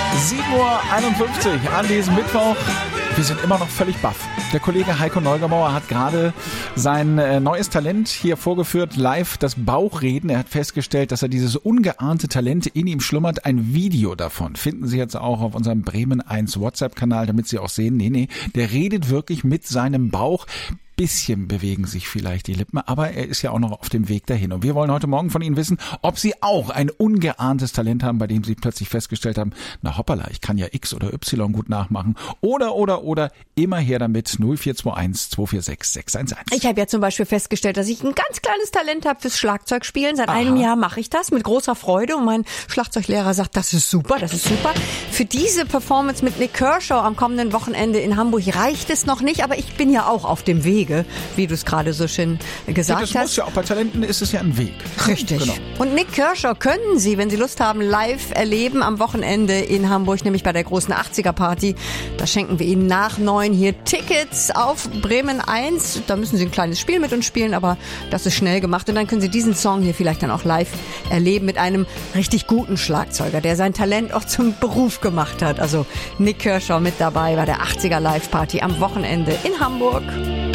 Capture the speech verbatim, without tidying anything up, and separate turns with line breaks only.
sieben Uhr einundfünfzig an diesem Mittwoch. Wir sind immer noch völlig baff. Der Kollege Heiko Neugebauer hat gerade sein äh, neues Talent hier vorgeführt, live das Bauchreden. Er hat festgestellt, dass er dieses ungeahnte Talent in ihm schlummert. Ein Video davon finden Sie jetzt auch auf unserem Bremen eins WhatsApp-Kanal, damit Sie auch sehen, nee, nee, der redet wirklich mit seinem Bauch. Bisschen bewegen sich vielleicht die Lippen, aber er ist ja auch noch auf dem Weg dahin. Und wir wollen heute Morgen von Ihnen wissen, ob Sie auch ein ungeahntes Talent haben, bei dem Sie plötzlich festgestellt haben, na hoppala, ich kann ja X oder Y gut nachmachen. Oder, oder, oder, immer her damit null vier zwei eins zwei vier sechs sechs eins eins.
Ich habe ja zum Beispiel festgestellt, dass ich ein ganz kleines Talent habe fürs Schlagzeugspielen. Seit Aha. einem Jahr mache ich das mit großer Freude und mein Schlagzeuglehrer sagt, das ist super, das ist super. Für diese Performance mit Nik Kershaw am kommenden Wochenende in Hamburg reicht es noch nicht, aber ich bin ja auch auf dem Weg. Wie du es gerade so schön gesagt
ja, das
hast.
Muss ja auch bei Talenten ist es ja ein Weg.
Richtig. Genau. Und Nik Kershaw können Sie, wenn Sie Lust haben, live erleben am Wochenende in Hamburg, nämlich bei der großen achtziger-Party. Da schenken wir Ihnen nach neun hier Tickets auf Bremen eins. Da müssen Sie ein kleines Spiel mit uns spielen, aber das ist schnell gemacht. Und dann können Sie diesen Song hier vielleicht dann auch live erleben mit einem richtig guten Schlagzeuger, der sein Talent auch zum Beruf gemacht hat. Also Nik Kershaw mit dabei bei der achtziger Live-Party am Wochenende in Hamburg.